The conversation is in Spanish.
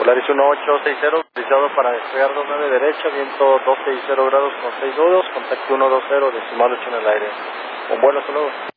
Volaris 1860, utilizado para despegar 29 derecha, viento 260 grados con 6 nudos, contacto 120, decimal 8 en el aire. Un vuelo, hasta luego.